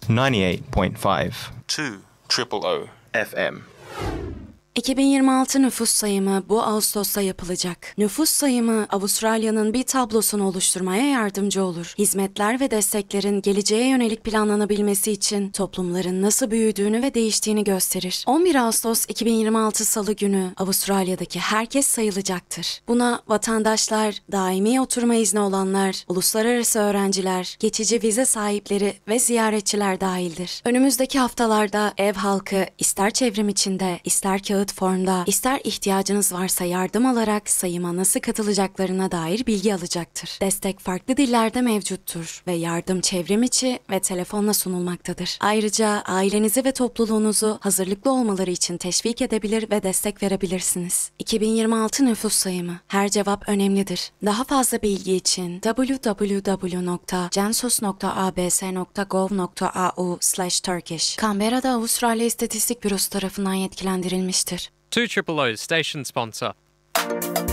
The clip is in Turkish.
98.5 2 FM. 2026 nüfus sayımı bu Ağustos'ta yapılacak. Nüfus sayımı Avustralya'nın bir tablosunu oluşturmaya yardımcı olur. Hizmetler ve desteklerin geleceğe yönelik planlanabilmesi için toplumların nasıl büyüdüğünü ve değiştiğini gösterir. 11 Ağustos 2026 Salı günü Avustralya'daki herkes sayılacaktır. Buna vatandaşlar, daimi oturma izni olanlar, uluslararası öğrenciler, geçici vize sahipleri ve ziyaretçiler dahildir. Önümüzdeki haftalarda ev halkı ister çevrim içinde, ister kağıt formda, ister ihtiyacınız varsa yardım alarak sayıma nasıl katılacaklarına dair bilgi alacaktır. Destek farklı dillerde mevcuttur ve yardım çevrim içi ve telefonla sunulmaktadır. Ayrıca ailenizi ve topluluğunuzu hazırlıklı olmaları için teşvik edebilir ve destek verebilirsiniz. 2026 nüfus sayımı. Her cevap önemlidir. Daha fazla bilgi için www.census.abs.gov.au/Turkish Canberra'da Avustralya İstatistik Bürosu tarafından yetkilendirilmiştir. 2 Station Sponsor.